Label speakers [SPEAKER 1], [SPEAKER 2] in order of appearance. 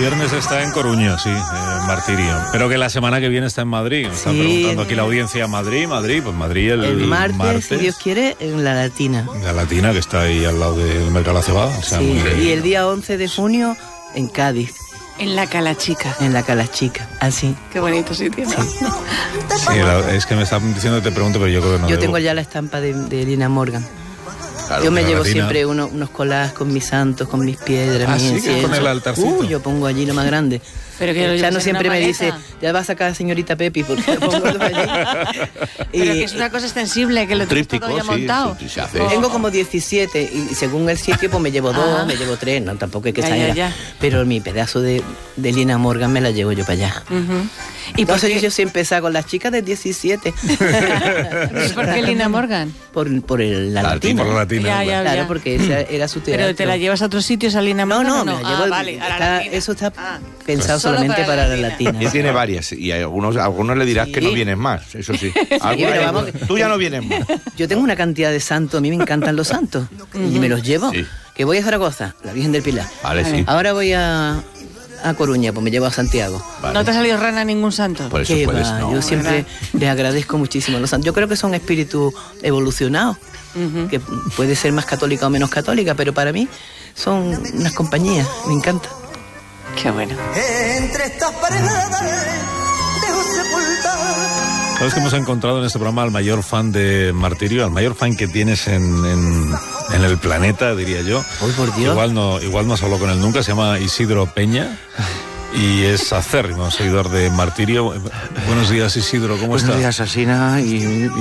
[SPEAKER 1] viernes está en Coruña, sí, Martirio. Pero que la semana que viene está en Madrid. Me están preguntando aquí la audiencia, Madrid, pues Madrid el martes,
[SPEAKER 2] si Dios quiere, en La Latina.
[SPEAKER 1] La Latina, que está ahí al lado del Mercado de la Cebada. O sea,
[SPEAKER 2] sí, y el día 11 de junio en Cádiz.
[SPEAKER 3] En la Calachica.
[SPEAKER 2] En la Calachica, así.
[SPEAKER 3] Qué bonito sitio. Sí,
[SPEAKER 1] sí es que me están diciendo que te pregunto, pero yo creo que no.
[SPEAKER 2] Yo tengo ya la estampa de Lina Morgan. Claro, yo me llevo siempre unos collages con mis santos, con mis piedras, mis
[SPEAKER 1] inciensos. Con el altarcito.
[SPEAKER 2] Yo pongo allí lo más grande.
[SPEAKER 3] Pero que
[SPEAKER 2] Chano siempre me dice, ya va a sacar a señorita Pepi, porque lo pongo allí.
[SPEAKER 3] Pero que es una cosa extensible, que lo tienes todo ya montado.
[SPEAKER 4] Sí,
[SPEAKER 2] tengo como 17 y según el sitio pues me llevo 2, me llevo 3, no, tampoco hay que exagerar. Pero mi pedazo de Lina Morgan me la llevo yo para allá. Y entonces yo siempre empecé con las chicas de 17.
[SPEAKER 3] ¿Por qué Lina Morgan?
[SPEAKER 2] Por la Latina.
[SPEAKER 1] Por la Latina.
[SPEAKER 2] Claro, porque esa era su teatro.
[SPEAKER 3] ¿Pero te la llevas a otros sitios a Lina Morgan?
[SPEAKER 2] No, me la llevo.
[SPEAKER 3] Vale,
[SPEAKER 2] eso está pensado solamente para la Latina.
[SPEAKER 4] Y tiene varias, y a algunos le dirás que no vienes más, eso sí.
[SPEAKER 2] Pero vamos,
[SPEAKER 4] tú ya no vienes más.
[SPEAKER 2] Yo tengo una cantidad de santos, a mí me encantan los santos, y me los llevo. Sí. Que voy a Zaragoza, la Virgen del Pilar.
[SPEAKER 4] Vale, sí.
[SPEAKER 2] Ahora voy a Coruña, pues me llevo a Santiago.
[SPEAKER 3] Vale. ¿No te ha salido rana ningún santo?
[SPEAKER 4] Por eso puedes, no.
[SPEAKER 2] Yo siempre les agradezco muchísimo a los santos. Yo creo que son espíritus evolucionados, que puede ser más católica o menos católica, pero para mí son unas compañías, me encanta.
[SPEAKER 3] Qué bueno.
[SPEAKER 5] Entre estas paredes dejo sepultar.
[SPEAKER 1] Sabes que hemos encontrado en este programa al mayor fan de Martirio, al mayor fan que tienes en el planeta, diría yo.
[SPEAKER 2] ¡Uy, por Dios!
[SPEAKER 1] Igual no has hablado con él nunca, se llama Isidro Peña y es acérrimo seguidor de Martirio. Buenos días, Isidro, ¿cómo estás?
[SPEAKER 6] Buenos días, Asina, y